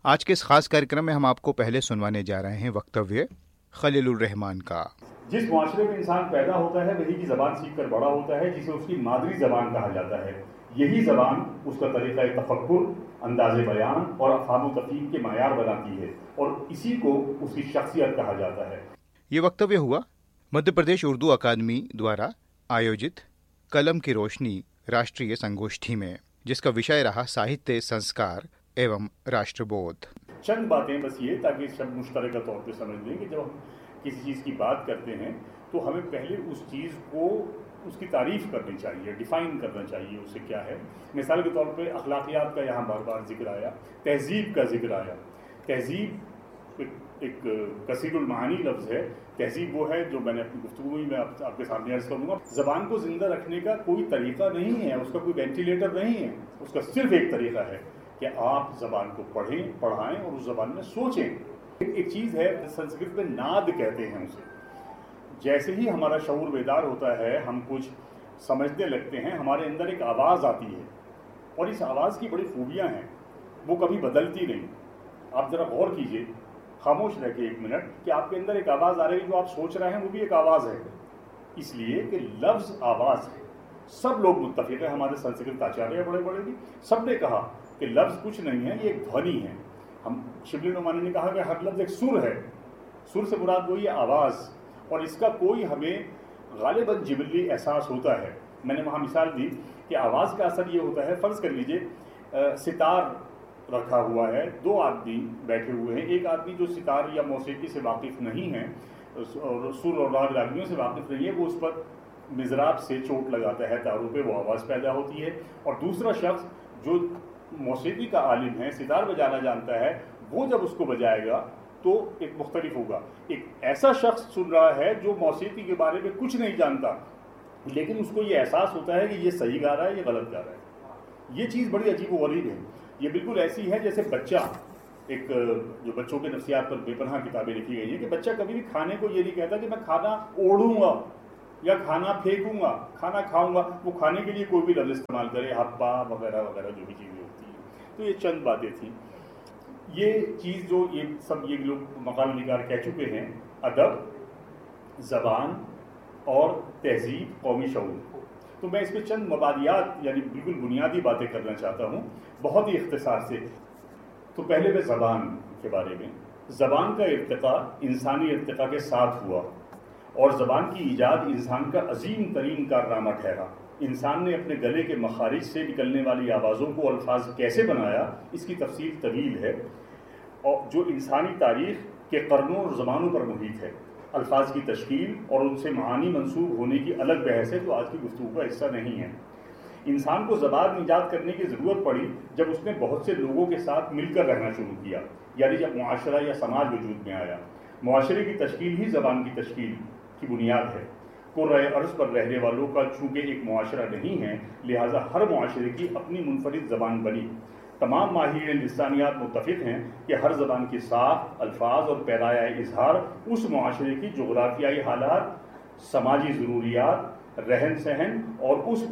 آج کے اس خاص कार्यक्रम میں ہم آپ کو پہلے سنوانے جا رہے ہیں وقتویہ خلیل الرحمان کا۔ جس معاشرے میں انسان پیدا ہوتا ہے وہی کی زبان سیکھ کر بڑا ہوتا ہے، جسے اس کی مادری زبان کہا جاتا ہے۔ یہی زبان اس کا طریقہ تفکر، انداز بیان اور افہام و تفہیم کے معیار بناتی ہے، اور اسی کو اس کی شخصیت کہا جاتا ہے۔ یہ وقتویہ ہوا مدھیہ پردیش اردو اکادمی دوارا آیوجت قلم کی روشنی راشٹریہ سنگوشٹھی میں، جس کا وشے رہا ساہتیہ سنسکار ایوم راشٹر بودھ۔ چند باتیں بس یہ تاکہ سب مشترکہ طور پہ سمجھ لیں کہ جب ہم کسی چیز کی بات کرتے ہیں تو ہمیں پہلے اس چیز کو اس کی تعریف کرنی چاہیے، ڈیفائن کرنا چاہیے اسے کیا ہے۔ مثال کے طور پہ اخلاقیات کا یہاں بار بار ذکر آیا، تہذیب کا ذکر آیا۔ تہذیب ایک کثیر المعانی لفظ ہے۔ تہذیب وہ ہے جو میں نے اپنی گفتگو میں آپ کے سامنے عرض کروں گا، زبان کو زندہ رکھنے کا کوئی طریقہ نہیں ہے، اس کا کوئی وینٹیلیٹر نہیں ہے، اس کا صرف ایک طریقہ ہے کہ آپ زبان کو پڑھیں، پڑھائیں اور اس زبان میں سوچیں۔ ایک چیز ہے سنسکرت میں ناد کہتے ہیں اسے۔ جیسے ہی ہمارا شعور بیدار ہوتا ہے، ہم کچھ سمجھنے لگتے ہیں، ہمارے اندر ایک آواز آتی ہے، اور اس آواز کی بڑی خوبیاں ہیں، وہ کبھی بدلتی نہیں۔ آپ ذرا غور کیجئے، خاموش رہ کے ایک منٹ، کہ آپ کے اندر ایک آواز آ رہی ہے، جو آپ سوچ رہے ہیں وہ بھی ایک آواز ہے، اس لیے کہ لفظ آواز ہے۔ سب لوگ متفق ہیں، ہمارے سنسکرت آچاریہ بڑے بڑے بھی سب نے کہا کہ لفظ کچھ نہیں ہے، یہ ایک دھونی ہے۔ ہم شبلی نعمانی نے کہا کہ ہر لفظ ایک سر ہے، سر سے مراد وہی آواز، اور اس کا کوئی ہمیں غالباً جبلی احساس ہوتا ہے۔ میں نے وہاں مثال دی کہ آواز کا اثر یہ ہوتا ہے، فرض کر لیجئے ستار رکھا ہوا ہے، دو آدمی بیٹھے ہوئے ہیں، ایک آدمی جو ستار یا موسیقی سے واقف نہیں ہے اور سر اور راگ راگنیوں سے واقف نہیں ہے، وہ اس پر مضراب سے چوٹ لگاتا ہے تاروں پہ، وہ آواز پیدا ہوتی ہے، اور دوسرا شخص جو موسیقی کا عالم ہے، ستار بجانا جانتا ہے، وہ جب اس کو بجائے گا تو ایک مختلف ہوگا۔ ایک ایسا شخص سن رہا ہے جو موسیقی کے بارے میں کچھ نہیں جانتا، لیکن اس کو یہ احساس ہوتا ہے کہ یہ صحیح گا رہا ہے، یہ غلط گا رہا ہے۔ یہ چیز بڑی عجیب و غریب ہے۔ یہ بالکل ایسی ہے جیسے بچہ، ایک جو بچوں کے نفسیات پر بے پناہ کتابیں لکھی گئی ہیں، کہ بچہ کبھی بھی کھانے کو یہ نہیں کہتا کہ میں کھانا اوڑھوں گا یا کھانا پھینکوں گا، کھانا کھاؤں گا۔ وہ کھانے کے لیے کوئی بھی لفظ استعمال کرے، ہپا وغیرہ وغیرہ جو بھی چیزیں ہوتی ہیں۔ تو یہ چند باتیں تھیں۔ یہ چیز جو یہ سب یہ لوگ مقال نگار کہہ چکے ہیں، ادب، زبان اور تہذیب، قومی شعور، تو میں اس میں چند مبادیات یعنی بالکل بنیادی باتیں کرنا چاہتا ہوں بہت ہی اختصار سے۔ تو پہلے میں زبان کے بارے میں، زبان کا ارتقاء انسانی ارتقاء کے ساتھ ہوا، اور زبان کی ایجاد انسان کا عظیم ترین کارنامہ ٹھہرا۔ انسان نے اپنے گلے کے مخارج سے نکلنے والی آوازوں کو الفاظ کیسے بنایا، اس کی تفصیل طویل ہے، اور جو انسانی تاریخ کے قرنوں اور زمانوں پر محیط ہے۔ الفاظ کی تشکیل اور ان سے معانی منسوب ہونے کی الگ بحث ہے، جو آج کی گفتگو کا حصہ نہیں ہے۔ انسان کو زبان ایجاد کرنے کی ضرورت پڑی جب اس نے بہت سے لوگوں کے ساتھ مل کر رہنا شروع کیا، یعنی جب معاشرہ یا سماج وجود میں آیا۔ معاشرے کی تشکیل ہی زبان کی تشکیل کی بنیاد ہے۔ کرۂ ارض پر رہنے والوں کا چونکہ ایک معاشرہ نہیں ہے، لہٰذا ہر معاشرے کی اپنی منفرد زبان بنی۔ تمام ماہرین لسانیات متفق ہیں کہ ہر زبان کی ساخت، الفاظ اور پیرایہ اظہار اس معاشرے کی جغرافیائی حالات، سماجی ضروریات، رہن سہن اور اس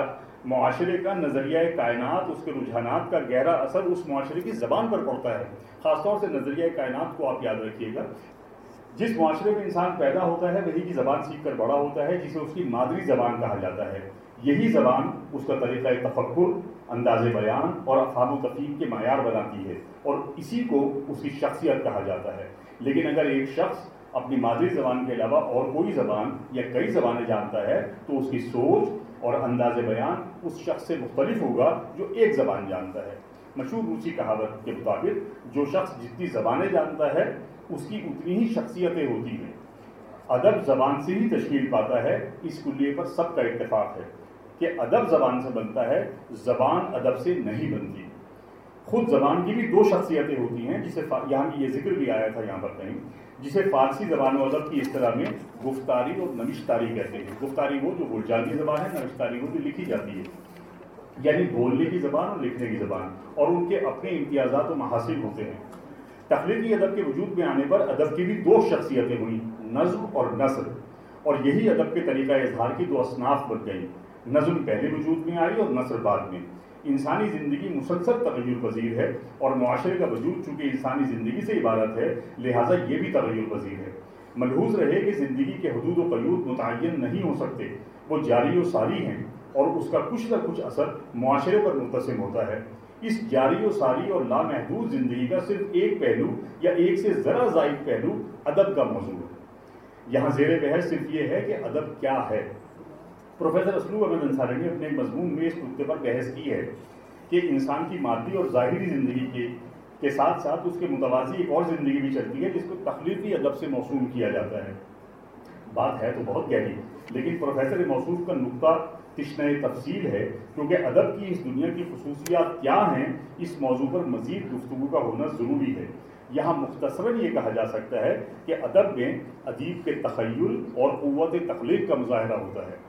معاشرے کا نظریہ کائنات، اس کے رجحانات کا گہرا اثر اس معاشرے کی زبان پر پڑتا ہے۔ خاص طور سے نظریہ کائنات کو آپ یاد رکھیے گا۔ جس معاشرے میں انسان پیدا ہوتا ہے وہی کی زبان سیکھ کر بڑا ہوتا ہے، جسے اس کی مادری زبان کہا جاتا ہے۔ یہی زبان اس کا طریقہ تفکر، انداز بیان اور افہام و تفہیم کے معیار بناتی ہے، اور اسی کو اس کی شخصیت کہا جاتا ہے۔ لیکن اگر ایک شخص اپنی مادری زبان کے علاوہ اور کوئی زبان یا کئی زبانیں جانتا ہے تو اس کی سوچ اور انداز بیان اس شخص سے مختلف ہوگا جو ایک زبان جانتا ہے۔ مشہور روسی کہاوت کے مطابق جو شخص جتنی زبانیں جانتا ہے اس کی اتنی ہی شخصیتیں ہوتی ہیں۔ ادب زبان سے ہی تشکیل پاتا ہے، اس کلیے پر سب کا اتفاق ہے کہ ادب زبان سے بنتا ہے، زبان ادب سے نہیں بنتی۔ خود زبان کی بھی دو شخصیتیں ہوتی ہیں، جسے یہاں کی یہ ذکر بھی آیا تھا یہاں پر کہیں، جسے فارسی زبان و ادب کی اصطلاح میں گفتاری اور نوشتاری کہتے ہیں۔ گفتاری وہ جو بول جاتی زبان ہے، نوشتاری وہ جو لکھی جاتی ہے، یعنی بولنے کی زبان اور لکھنے کی زبان، اور ان کے اپنے امتیازات و محاسن ہوتے ہیں۔ تخلیقی ادب کے وجود میں آنے پر ادب کی بھی دو شخصیتیں ہوئیں، نظم اور نثر، اور یہی ادب کے طریقہ اظہار کی دو اصناف بن گئی۔ نظم پہلے وجود میں آئی اور نثر بعد میں۔ انسانی زندگی مسلسل تغیر پذیر ہے اور معاشرے کا وجود چونکہ انسانی زندگی سے عبارت ہے لہٰذا یہ بھی تغیر پذیر ہے۔ ملحوظ رہے کہ زندگی کے حدود و قیود متعین نہیں ہو سکتے، وہ جاری و ساری ہیں اور اس کا کچھ نہ کچھ اثر معاشرے پر مرتسم ہوتا ہے۔ اس جاری و ساری اور لامحدود زندگی کا صرف ایک پہلو یا ایک سے ذرا زائد پہلو ادب کا موضوع ہے۔ یہاں زیر بحث صرف یہ ہے کہ ادب کیا ہے۔ پروفیسر اسلوب احمد انصاری نے اپنے مضمون میں اس نقطے پر بحث کی ہے کہ انسان کی مادی اور ظاہری زندگی کے ساتھ ساتھ اس کے متوازی ایک اور زندگی بھی چلتی ہے جس کو تخلیقی ادب سے موسوم کیا جاتا ہے۔ بات ہے تو بہت گہری، لیکن پروفیسر موصوف کا نقطہ تشنہ تفصیل ہے، کیونکہ ادب کی اس دنیا کی خصوصیات کیا ہیں اس موضوع پر مزید گفتگو کا ہونا ضروری ہے۔ یہاں مختصراً یہ کہا جا سکتا ہے کہ ادب میں ادیب کے تخیل اور قوت تخلیق کا مظاہرہ ہوتا ہے۔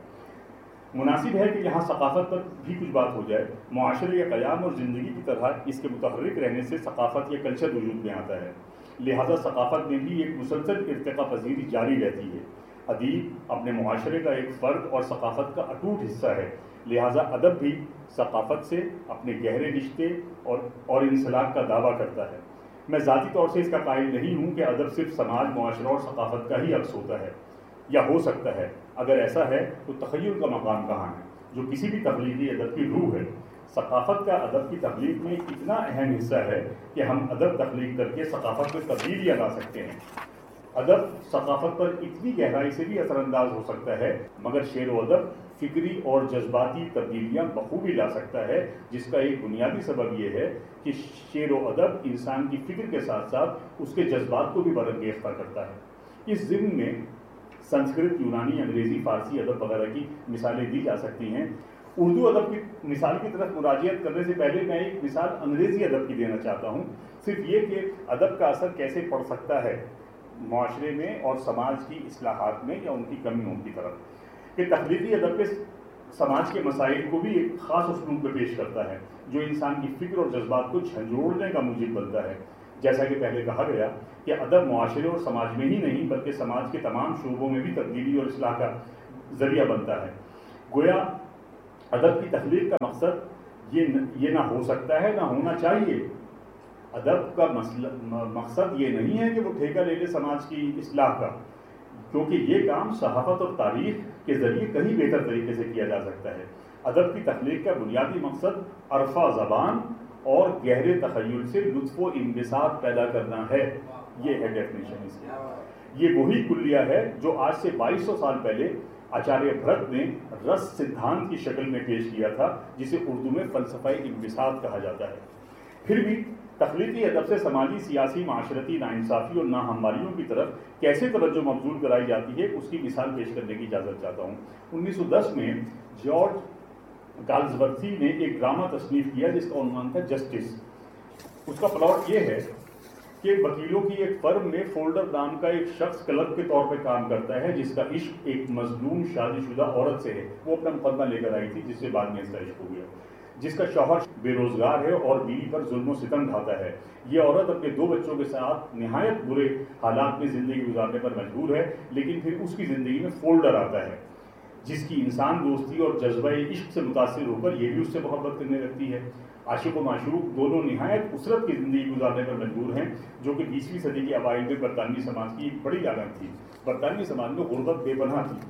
مناسب ہے کہ یہاں ثقافت پر بھی کچھ بات ہو جائے۔ معاشرے کے قیام اور زندگی کی طرح اس کے متحرک رہنے سے ثقافت یا کلچر وجود میں آتا ہے، لہذا ثقافت میں بھی ایک مسلسل ارتقا پذیری جاری رہتی ہے۔ ادیب اپنے معاشرے کا ایک فرد اور ثقافت کا اٹوٹ حصہ ہے، لہذا ادب بھی ثقافت سے اپنے گہرے رشتے اور انسلاک کا دعویٰ کرتا ہے۔ میں ذاتی طور سے اس کا قائل نہیں ہوں کہ ادب صرف سماج، معاشرہ اور ثقافت کا ہی عکس ہوتا ہے یا ہو سکتا ہے۔ اگر ایسا ہے تو تخیل کا مقام کہاں ہے جو کسی بھی تخلیقی ادب کی روح ہے؟ ثقافت کا ادب کی تخلیق میں اتنا اہم حصہ ہے کہ ہم ادب تخلیق کر کے ثقافت میں تبدیلیاں لا سکتے ہیں۔ ادب ثقافت پر اتنی گہرائی سے بھی اثر انداز ہو سکتا ہے، مگر شعر و ادب فکری اور جذباتی تبدیلیاں بخوبی لا سکتا ہے، جس کا ایک بنیادی سبب یہ ہے کہ شعر و ادب انسان کی فکر کے ساتھ ساتھ اس کے جذبات کو بھی برانگیختہ کرتا ہے۔ اس ضمن میں سنسکرت، یونانی، انگریزی، فارسی ادب وغیرہ کی مثالیں دی جا سکتی ہیں۔ اردو ادب کی مثال کی طرف مراجعت کرنے سے پہلے میں ایک مثال انگریزی ادب کی دینا چاہتا ہوں، صرف یہ کہ ادب کا اثر کیسے پڑ سکتا ہے معاشرے میں اور سماج کی اصلاحات میں یا ان کی کمیوں کی طرف، کہ تخلیقی ادب کے سماج کے مسائل کو بھی ایک خاص اسلوب میں پیش کرتا ہے جو انسان کی فکر اور جذبات کو جھنجھوڑنے کا موجب بنتا ہے۔ جیسا کہ پہلے کہا گیا کہ ادب معاشرے اور سماج میں ہی نہیں بلکہ سماج کے تمام شعبوں میں بھی تبدیلی اور اصلاح کا ذریعہ بنتا ہے۔ گویا ادب کی تخلیق کا مقصد یہ نہ ہو سکتا ہے نہ ہونا چاہیے۔ ادب کا مقصد یہ نہیں ہے کہ وہ ٹھیکہ لے لے سماج کی اصلاح کا، کیونکہ یہ کام صحافت اور تاریخ کے ذریعے کہیں بہتر طریقے سے کیا جا سکتا ہے۔ ادب کی تخلیق کا بنیادی مقصد عرفہ زبان اور گہرے تخیل سے لطف و انبساط پیدا کرنا ہے۔ یہ ہے ڈیفینیشن اس کی۔ یہ وہی کلیہ ہے جو آج سے 2200 سال پہلے آچاریہ بھرت نے رس سدھانت کی شکل میں پیش کیا تھا، جسے اردو میں فلسفہ انبساط کہا جاتا ہے۔ پھر بھی تخلیقی ادب سے سماجی، سیاسی، معاشرتی ناانصافی اور ناہمواریوں کی طرف کیسے توجہ مبذول کرائی جاتی ہے اس کی مثال پیش کرنے کی اجازت چاہتا ہوں۔ 1910 میں جارج گالزورتھی نے ایک ڈرامہ تصنیف کیا جس کا عنوان تھا جسٹس۔ اس کا پلاٹ یہ ہے کہ وکیلوں کی ایک فرم میں فولڈر نام کا ایک شخص کلرک کے طور پہ کام کرتا ہے جس کا عشق ایک مظلوم شادی شدہ عورت سے ہے۔ وہ اپنا مقدمہ لے کر آئی تھی جس سے بعد میں اس کا عشق ہو گیا، جس کا شوہر بے روزگار ہے اور بیوی پر ظلم و ستم ڈھاتا ہے۔ یہ عورت اپنے 2 بچوں کے ساتھ نہایت برے حالات میں زندگی گزارنے پر مجبور ہے، لیکن پھر اس کی زندگی میں فولڈر آتا ہے جس کی انسان دوستی اور جذبہ عشق سے متاثر ہو کر یہ بھی اس سے محبت کرنے لگتی ہے۔ عاشق و معشوق دونوں نہایت اسرت کی زندگی گزارنے پر مجبور ہیں، جو کہ 20ویں صدی کے اوائل میں برطانوی سماج کی ایک بڑی لعنت تھی۔ برطانوی سماج میں غربت بے پناہ تھی۔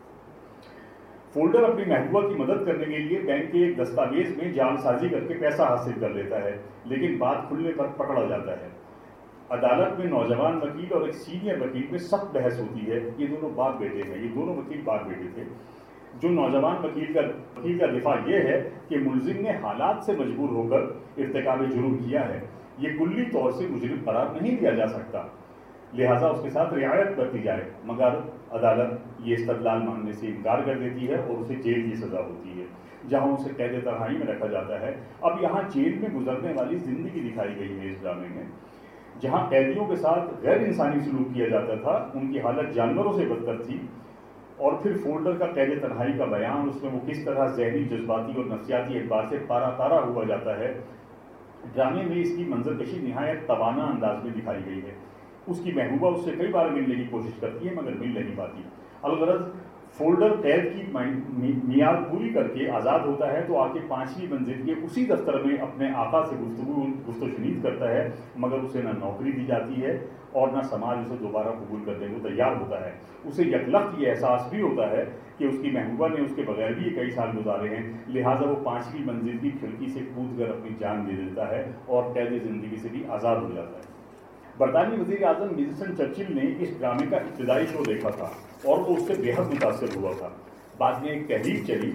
فولڈر اپنی محبوبہ کی مدد کرنے کے لیے بینک کے ایک دستاویز میں جعل سازی کر کے پیسہ حاصل کر لیتا ہے، لیکن بات کھلنے پر پکڑا جاتا ہے۔ عدالت میں نوجوان وکیل اور ایک سینئر وکیل میں سخت بحث ہوتی ہے۔ یہ دونوں باپ بیٹے ہیں، یہ دونوں وکیل باپ بیٹے تھے۔ جو نوجوان وکیل کا دفاع یہ ہے کہ ملزم نے حالات سے مجبور ہو کر ارتکاب جرم کیا ہے، یہ کلی طور سے مجرم قرار نہیں دیا جا سکتا، لہٰذا اس کے ساتھ رعایت برتی جائے، مگر عدالت یہ استدلال ماننے سے انکار کر دیتی ہے اور اسے جیل کی سزا ہوتی ہے، جہاں اسے قید تنہائی میں رکھا جاتا ہے۔ اب یہاں جیل میں گزرنے والی زندگی دکھائی گئی ہے اس ڈرامے میں، جہاں قیدیوں کے ساتھ غیر انسانی سلوک کیا جاتا تھا، ان کی حالت جانوروں سے بدتر تھی۔ اور پھر فولڈر کا قید تنہائی کا بیان، اس میں وہ کس طرح ذہنی، جذباتی اور نفسیاتی اعتبار سے پارا تارا ہوا جاتا ہے۔ ڈرامے میں اس کی منظر کشی نہایت توانا انداز میں دکھائی گئی ہے۔ اس کی محبوبہ اس سے کئی بار ملنے کی کوشش کرتی ہے مگر مل نہیں پاتی۔ الغرض فولڈر قید کی میعاد پوری کر کے آزاد ہوتا ہے تو آ کے 5ویں منزل کے اسی دفتر میں اپنے آقا سے گفت و شنید کرتا ہے، مگر اسے نہ نوکری دی جاتی ہے اور نہ سماج اسے دوبارہ قبول کرنے کو تیار ہوتا ہے۔ اسے یکلخت یہ احساس بھی ہوتا ہے کہ اس کی محبوبہ نے اس کے بغیر بھی کئی سال گزارے ہیں، لہٰذا وہ 5ویں منزل کی کھڑکی سے کود کر اپنی جان دے دیتا ہے اور قید زندگی سے بھی آزاد ہو جاتا ہے۔ برطانوی وزیر اعظم ونسٹن چرچل نے اس ڈرامے کا ابتدائی شو دیکھا تھا اور وہ اس سے بے حد متاثر ہوا تھا۔ بعد میں ایک تحریک چلی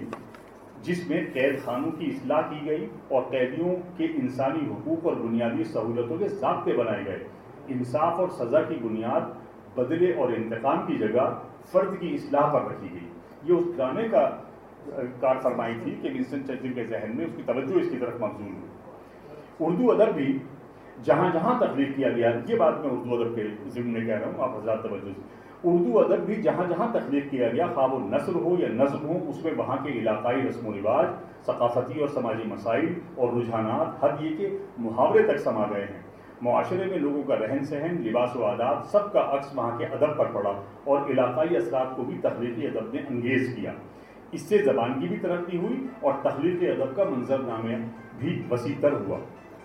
جس میں قید خانوں کی اصلاح کی گئی اور قیدیوں کے انسانی حقوق اور بنیادی سہولتوں کے ضابطے بنائے گئے۔ انصاف اور سزا کی بنیاد بدلے اور انتقام کی جگہ فرد کی اصلاح پر رکھی گئی۔ یہ اس ڈرامے کا کار فرمائی تھی کہ ونسٹن چرچل کے ذہن میں اس کی توجہ اس کی طرف مبذول ہوئی۔ اردو ادب بھی جہاں جہاں تخلیق کیا گیا، یہ بات میں اردو ادب کے ضمن میں کہہ رہا ہوں، آپ حضرات توجہ سے، اردو ادب بھی جہاں جہاں تخلیق کیا گیا، خواہ وہ نثر ہو یا نظم ہو، اس میں وہاں کے علاقائی رسم و رواج، ثقافتی اور سماجی مسائل اور رجحانات، حد یہ کہ محاورے تک سما گئے ہیں۔ معاشرے میں لوگوں کا رہن سہن، لباس و عادات، سب کا عکس وہاں کے ادب پر پڑا اور علاقائی اثرات کو بھی تخلیقی ادب نے انگیز کیا۔ اس سے زبان کی بھی ترقی ہوئی اور تخلیقی ادب کا منظرنامہ بھی وسیع تر ہوا۔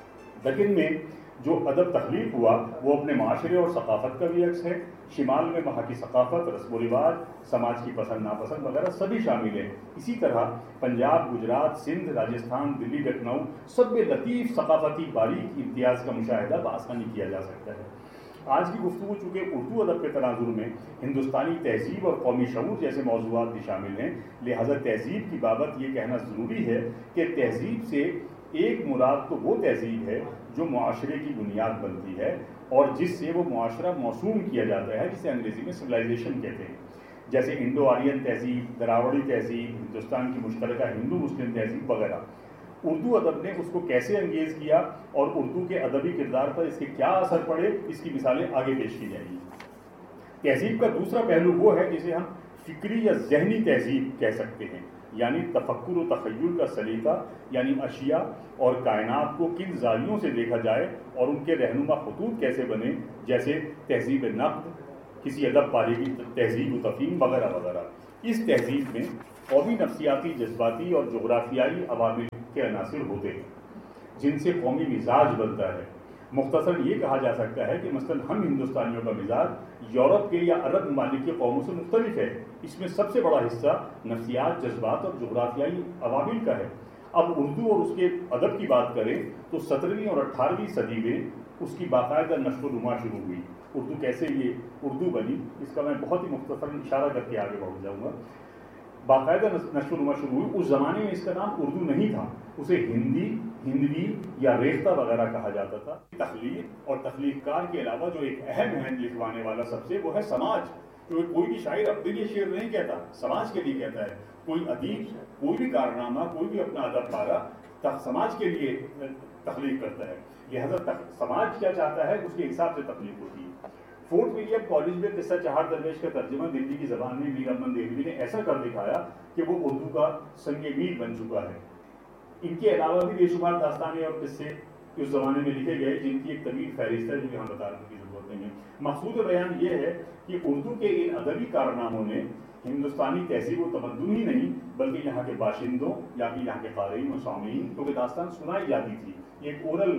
دکن میں جو ادب تخلیق ہوا وہ اپنے معاشرے اور ثقافت کا بھی عکس ہے۔ شمال میں وہاں کی ثقافت، رسم و رواج، سماج کی پسند ناپسند وغیرہ سبھی شامل ہیں۔ اسی طرح پنجاب، گجرات، سندھ، راجستھان، دلی، لکھنؤ سب میں لطیف ثقافتی باریک امتیاز کا مشاہدہ بآسانی کیا جا سکتا ہے۔ آج کی گفتگو چونکہ اردو ادب کے تناظر میں ہندوستانی تہذیب اور قومی شعور جیسے موضوعات بھی شامل ہیں، لہذا تہذیب کی بابت یہ کہنا ضروری ہے کہ تہذیب سے ایک مراد تو وہ تہذیب ہے جو معاشرے کی بنیاد بنتی ہے اور جس سے وہ معاشرہ موسوم کیا جاتا ہے، جسے انگریزی میں سویلائزیشن کہتے ہیں، جیسے انڈو آرین تہذیب، دراوڑی تہذیب، ہندوستان کی مشترکہ ہندو مسلم تہذیب وغیرہ۔ اردو ادب نے اس کو کیسے انگیز کیا اور اردو کے ادبی کردار پر اس کے کیا اثر پڑے، اس کی مثالیں آگے پیش کی جائیں گی۔ تہذیب کا دوسرا پہلو وہ ہے جسے ہم فکری یا ذہنی تہذیب کہہ سکتے ہیں، یعنی تفکر و تخیل کا سلیقہ، یعنی اشیاء اور کائنات کو کن زاویوں سے دیکھا جائے اور ان کے رہنما خطوط کیسے بنے، جیسے تہذیب نقد، کسی ادب پارے کی تہذیب و تفہیم وغیرہ وغیرہ۔ اس تہذیب میں قومی نفسیاتی، جذباتی اور جغرافیائی عوامل کے عناصر ہوتے ہیں جن سے قومی مزاج بنتا ہے۔ مختصر یہ کہا جا سکتا ہے کہ مثلا ہم ہندوستانیوں کا مزاج یورپ کے یا عرب ممالک کے قوموں سے مختلف ہے۔ اس میں سب سے بڑا حصہ نفسیات، جذبات اور جغرافیائی عوامل کا ہے۔ اب اردو اور اس کے ادب کی بات کریں تو 17ویں اور 18ویں صدی میں اس کی باقاعدہ نشو و نما شروع ہوئی۔ اردو کیسے یہ اردو بنی، اس کا میں بہت ہی مختصر اشارہ کر کے آگے بڑھ جاؤں گا۔ باقاعدہ نشو و نما شروع ہوئی۔ اس زمانے میں اس کا نام اردو نہیں تھا، اسے ہندی، ہندوی یا ریختہ وغیرہ کہا جاتا تھا۔ تخلیق اور تخلیق کار کے علاوہ جو ایک اہم ہے لکھوانے والا سب سے، وہ ہے سماج۔ کیونکہ کوئی بھی شاعر اپنے لیے شعر نہیں کہتا، سماج کے لیے کہتا ہے۔ کوئی ادیب کوئی بھی کارنامہ، کوئی بھی اپنا ادب پارہ سماج کے لیے تخلیق کرتا ہے، لہذا سماج کیا چاہتا ہے اس کے حساب سے تخلیق ہوتی ہے۔ فورٹ ولیم کالج میں قصہ چہار درویش کا ترجمہ دلی کی زبان میں میر امن دہلوی نے ایسا کر دکھایا کہ وہ اردو کا سنگ میل بن چکا ہے۔ ان کے علاوہ بھی بے شمار داستانیں اور قصے اس زمانے میں لکھے گئے جن کی ایک طویل فہرست ہے جو یہاں بتانے کی ضرورت نہیں ہے۔ مقصود بیان یہ ہے کہ اردو کے ان ادبی کارناموں نے ہندوستانی تہذیب و تمدن ہی نہیں بلکہ یہاں کے باشندوں یا کہ یہاں کے قارئین و سامعین، کیونکہ داستان سنائی جاتی تھی، یہ ایک اورل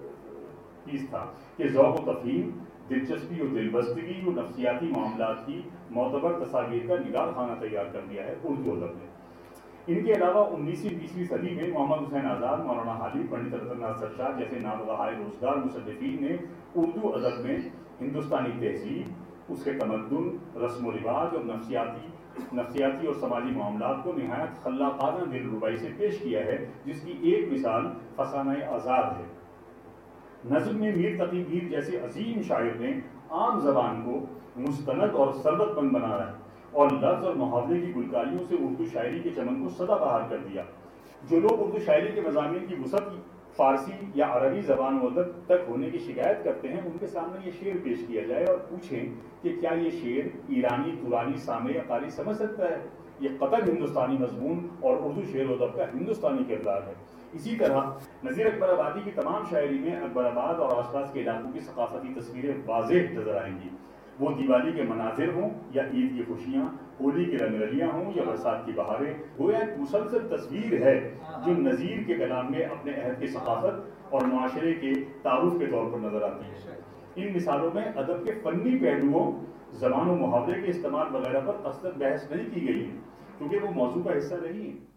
پیس تھا، کہ ذوق و تفہیم، دلچسپی و دلبستگی و نفسیاتی معاملات کی معتبر تصاویر کا نگار خانہ تیار کر دیا ہے اردو ادب نے۔ ان کے علاوہ 19ویں 20ویں صدی میں محمد حسین آزاد، مولانا حالی، پنڈت رتن ناتھ سرشار جیسے نابغہائے روزگار مصنفین نے اردو ادب میں ہندوستانی تہذیب، اس کے تمدن، رسم و رواج اور نفسیاتی اور سماجی معاملات کو نہایت خلاقانہ دلربائی سے پیش کیا ہے، جس کی ایک مثال فسانہ آزاد ہے۔ نظم میں میر تقی میر جیسے عظیم شاعر نے عام زبان کو مستند اور ثروت مند بنایا اور لفظ اور محاورے کی گلکاریوں سے اردو شاعری کے چمن کو سدا بہار کر دیا۔ جو لوگ اردو شاعری کے مضامین کی وسعت فارسی یا عربی زبان و ادب تک ہونے کی شکایت کرتے ہیں، ان کے سامنے یہ شعر پیش کیا جائے اور پوچھیں کہ کیا یہ شعر ایرانی، ترانی، سامع یا قاری سمجھ سکتا ہے؟ یہ قطعاً ہندوستانی مضمون اور اردو شعر و ادب کا ہندوستانی کردار ہے۔ اسی طرح نذیر اکبر آبادی کی تمام شاعری میں اکبر آباد اور آس پاس کے علاقوں کی ثقافتی تصویریں واضح نظر آئیں گی۔ وہ دیوالی کے مناظر ہوں یا عید کی خوشیاں، ہولی کی رنگ رلیاں ہوں یا برسات کی بہاریں، گویا ایک مسلسل تصویر ہے جو نظیر کے کلام میں اپنے عہد کی ثقافت اور معاشرے کے تعارف کے طور پر نظر آتی ہے۔ ان مثالوں میں ادب کے فنی پہلوؤں، زبان و محاورے کے استعمال وغیرہ پر اصلاً بحث نہیں کی گئی ہے، کیونکہ وہ موضوع کا حصہ نہیں ہے۔